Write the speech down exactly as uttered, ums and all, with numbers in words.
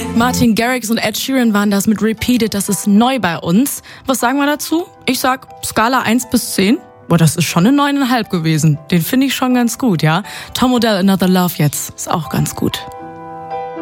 Martin Garrix und Ed Sheeran waren das mit Repeated, das ist neu bei uns. Was sagen wir dazu? Ich sag Skala eins bis zehn. Boah, das ist schon eine neun Komma fünf gewesen. Den finde ich schon ganz gut, ja. Tom Odell, Another Love jetzt, ist auch ganz gut.